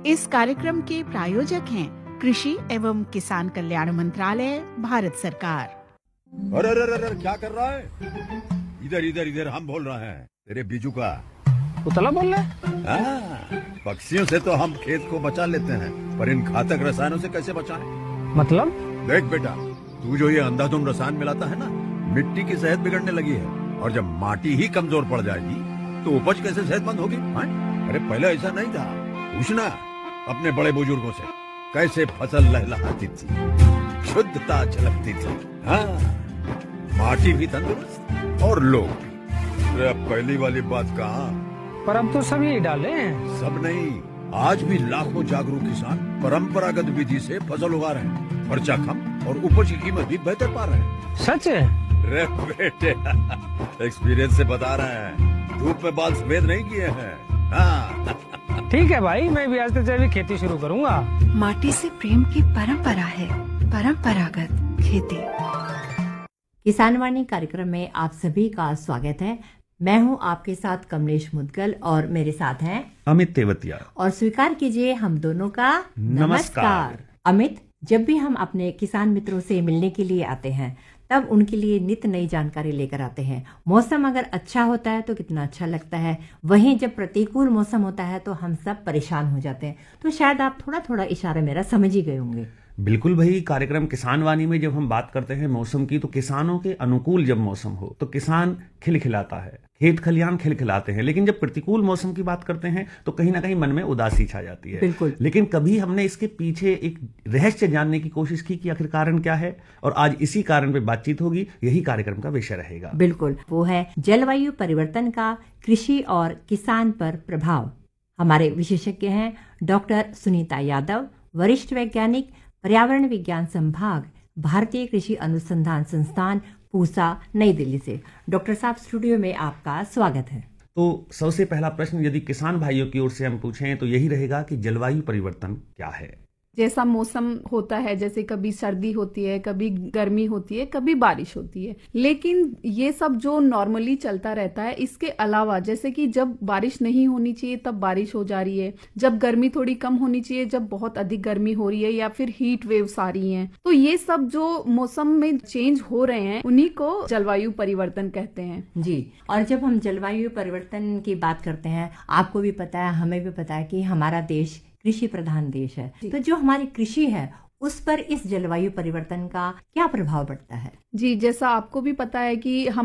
इस कार्यक्रम के प्रायोजक हैं कृषि एवं किसान कल्याण मंत्रालय, भारत सरकार। अरे अरे अरे अरे, क्या कर रहा है? इधर इधर इधर, हम बोल रहे हैं तेरे बीजू का। उतला बोल रहा है? पक्षियों से तो हम खेत को बचा लेते हैं, पर इन घातक रसायनों से कैसे बचाएं? मतलब? देख बेटा, तू जो ये अंधाधुंध रसायन मिलाता है ना, मिट्टी की सेहत बिगड़ने लगी है। और जब माटी ही कमजोर पड़ जाएगी तो उपज कैसे सेहतमंद होगी? अरे पहले ऐसा नहीं था। पूछना अपने बड़े बुजुर्गों से, कैसे फसल लहलहाती थी, शुद्धता झलकती थी। हाँ, माटी भी तंदुरुस्त और लोग भी। अरे अब पहली वाली बात कहाँ? पर अब तो सभी डाले हैं। सब नहीं, आज भी लाखों जागरूक किसान परंपरागत विधि से फसल उगा रहे हैं। खर्चा कम और उपज की कीमत भी बेहतर पा रहे हैं। सच है? रे बेटे, एक्सपीरियंस से बता रहे हैं, धूप में बाल सफेद नहीं किए हैं। हाँ। ठीक है भाई, मैं भी आज से जैविक खेती शुरू करूंगा। माटी से प्रेम की परंपरा है, परंपरागत खेती। किसान वाणी कार्यक्रम में आप सभी का स्वागत है। मैं हूं आपके साथ कमलेश मुदगल और मेरे साथ हैं अमित तेवतिया। और स्वीकार कीजिए हम दोनों का नमस्कार। अमित, जब भी हम अपने किसान मित्रों से मिलने के लिए आते हैं तब उनके लिए नित नई जानकारी लेकर आते हैं। मौसम अगर अच्छा होता है तो कितना अच्छा लगता है, वहीं जब प्रतिकूल मौसम होता है तो हम सब परेशान हो जाते हैं। तो शायद आप थोड़ा थोड़ा इशारा मेरा समझ ही गए होंगे। बिल्कुल भाई, कार्यक्रम किसान वाणी में जब हम बात करते हैं मौसम की, तो किसानों के अनुकूल जब मौसम हो तो किसान खिलखिलाता है, खेत खलियान खिलखिलाते हैं। लेकिन जब प्रतिकूल मौसम की बात करते हैं तो कहीं ना कहीं मन में उदासी छा जाती है। बिल्कुल। लेकिन कभी हमने इसके पीछे एक रहस्य जानने की कोशिश की कि आखिर कारण क्या है, और आज इसी कारण पे बातचीत होगी। यही कार्यक्रम का विषय रहेगा। बिल्कुल, वो है जलवायु परिवर्तन का कृषि और किसान पर प्रभाव। हमारे विशेषज्ञ हैं डॉक्टर सुनीता यादव, वरिष्ठ वैज्ञानिक, पर्यावरण विज्ञान संभाग, भारतीय कृषि अनुसंधान संस्थान, पूसा, नई दिल्ली से। डॉक्टर साहब, स्टूडियो में आपका स्वागत है। तो सबसे पहला प्रश्न यदि किसान भाइयों की ओर से हम पूछें तो यही रहेगा कि जलवायु परिवर्तन क्या है? जैसा मौसम होता है, जैसे कभी सर्दी होती है, कभी गर्मी होती है, कभी बारिश होती है, लेकिन ये सब जो नॉर्मली चलता रहता है, इसके अलावा जैसे कि जब बारिश नहीं होनी चाहिए तब बारिश हो जा रही है, जब गर्मी थोड़ी कम होनी चाहिए जब बहुत अधिक गर्मी हो रही है, या फिर हीट वेव्स आ रही हैं, तो ये सब जो मौसम में चेंज हो रहे हैं उन्हीं को जलवायु परिवर्तन कहते हैं। जी, और जब हम जलवायु परिवर्तन की बात करते हैं, आपको भी पता है, हमें भी पता है कि हमारा देश कृषि प्रधान देश है। तो जो हमारी कृषि है उस पर इस जलवायु परिवर्तन का क्या प्रभाव पड़ता है? जी, जैसा आपको भी पता है कि हम